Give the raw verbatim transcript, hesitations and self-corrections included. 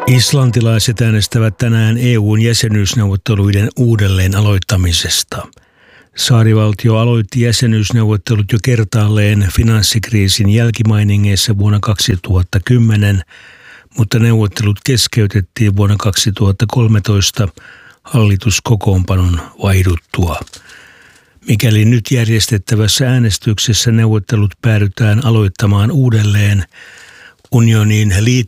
Islantilaiset äänestävät tänään E U:n jäsenyysneuvotteluiden uudelleen aloittamisesta. Saarivaltio aloitti jäsenyysneuvottelut jo kertaalleen finanssikriisin jälkimainingeissa vuonna kaksituhattakymmenen, mutta neuvottelut keskeytettiin vuonna kaksituhattakolmetoista hallituskokoonpanon vaihduttua. Mikäli nyt järjestettävässä äänestyksessä neuvottelut päädytään aloittamaan uudelleen, unioniin liittyy